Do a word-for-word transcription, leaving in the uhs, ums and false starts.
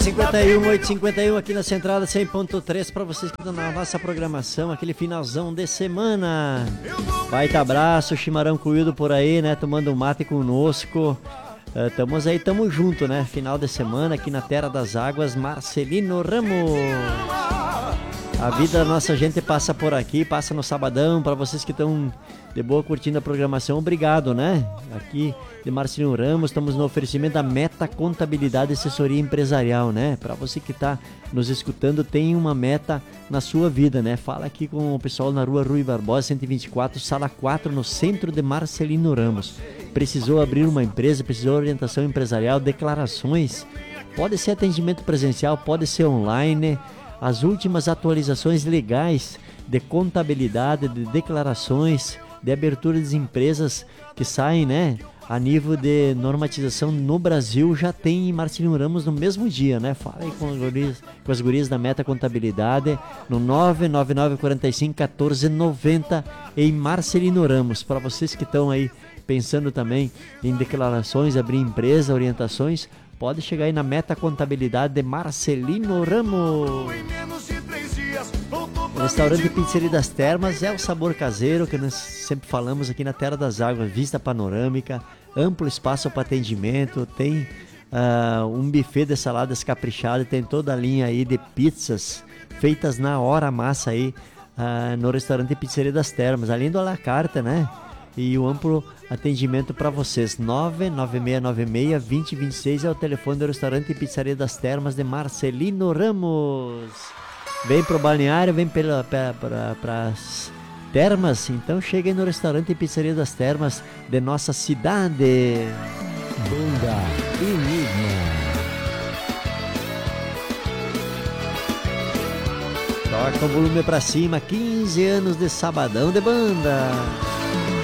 cinquenta e um, oito e cinquenta e um aqui na Central cem ponto três para vocês que estão na nossa programação, aquele finalzão de semana. Baita abraço, chimarrão coído por aí, né? Tomando um mate conosco. Uh, tamo aí, tamo junto, né? Final de semana aqui na Terra das Águas, Marcelino Ramos. A vida da nossa gente passa por aqui, passa no sabadão. Para vocês que estão de boa curtindo a programação, obrigado, né? Aqui de Marcelino Ramos, estamos no oferecimento da Meta Contabilidade e Assessoria Empresarial, né? Para você que está nos escutando, tem uma meta na sua vida, né? Fala aqui com o pessoal na rua Rui Barbosa, cento e vinte e quatro, sala quatro, no centro de Marcelino Ramos. Precisou abrir uma empresa, precisou orientação empresarial, declarações, pode ser atendimento presencial, pode ser online. As últimas atualizações legais de contabilidade, de declarações, de abertura de empresas que saem, né, a nível de normatização no Brasil, já tem em Marcelino Ramos no mesmo dia, né? Fala aí com, gurias, com as gurias da Meta Contabilidade no nove nove nove quatro cinco um quatro nove zero em Marcelino Ramos. Para vocês que estão aí pensando também em declarações, abrir empresa, orientações, pode chegar aí na Meta Contabilidade de Marcelino Ramos. O restaurante Pizzaria das Termas é o sabor caseiro que nós sempre falamos aqui na Terra das Águas. Vista panorâmica, amplo espaço para atendimento, tem uh, um buffet de saladas caprichado, tem toda a linha aí de pizzas feitas na hora, massa aí uh, no restaurante Pizzaria das Termas, além do à la carte, né? E o amplo atendimento para vocês. Nove nove seis nove seis, dois zero dois seis é o telefone do restaurante Pizzaria das Termas de Marcelino Ramos. Vem pro balneário, vem para as termas, então chega aí no restaurante Pizzaria das Termas de nossa cidade. Banda Enigma. Toca o volume pra cima, quinze anos de sabadão de banda.